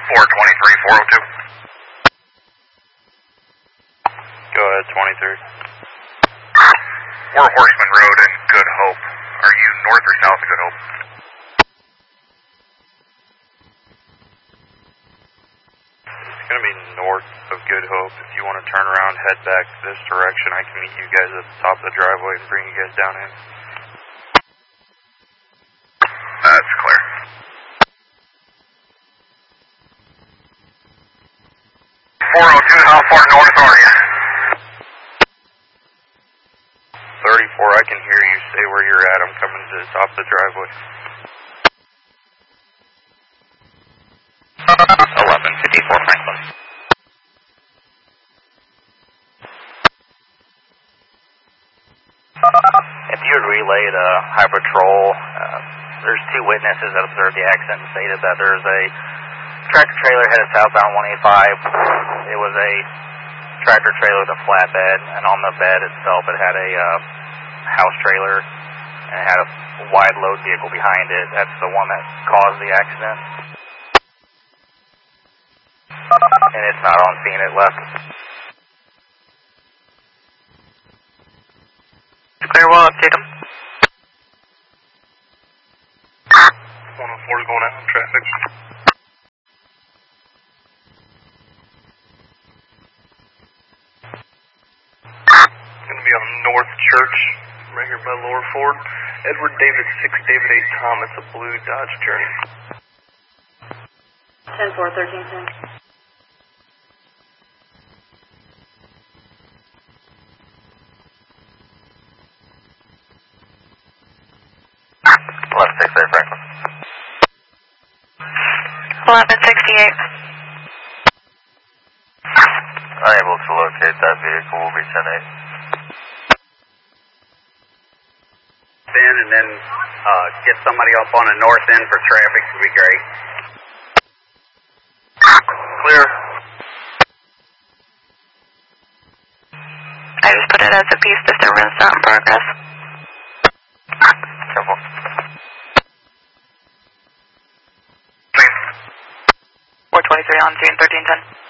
423, 402. Go ahead, 23. We're Horseman Road in Good Hope. Are you north or south of Good Hope? It's going to be north of Good Hope. If you want to turn around, head back this direction, I can meet you guys at the top of the driveway and bring you guys down in. That's clear. How far north are you? 34, I can hear you. Stay where you're at. I'm coming to the top of the driveway. 1154 Franklin. If you would relay to High Patrol, there's two witnesses that observed the accident and stated that there's a tractor trailer headed southbound 185. It was a tractor trailer with a flatbed, and on the bed itself it had a house trailer, and it had a wide load vehicle behind it. That's the one that caused the accident. And it's not on scene, it left. Clear, we'll update them. 104 is going out in traffic. Going to be on North Church, right here by Lower Ford. Edward David 6, David 8 Thomas, a blue Dodge Journey. 10-4, 13-10. Left 6 there, Franklin. 1168. Unable to locate that vehicle, will be 10-8. And then get somebody up on the north end for traffic would be great. Clear. I just put it as a peace disturbance, not in progress. Careful. 423 on scene, 1310.